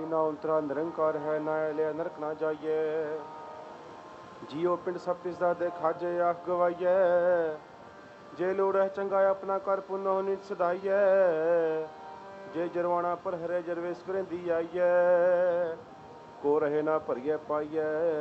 ਨਾ ਉਂਤਰਾ ਨਿਰੰਕਾਰ ਹੈ, ਨਾ ਲਿਆ ਨਰਕ ਨਾ ਜਾਈਏ। ਜੀਓ ਪਿੰਡ ਸਭ ਤਿਸ ਦਾ ਦੇ ਖਾਜੇ ਆਖ ਗਵਾਈਐ। ਜੇ ਲੋੜ ਹੈ ਚੰਗਾ ਆਪਣਾ ਕਰ ਪੁੰਨੋ ਨਿਤ ਸਦਾਈਐ। ਜੇ ਜਰਵਾਣਾ ਪਰ ਹਰੇ ਜਰਵੇਸ ਕਰੇਂਦੀ ਆਈਐ। ਕੋ ਰਹੇ ਨਾ ਭਰੀਐ ਪਾਈਐ।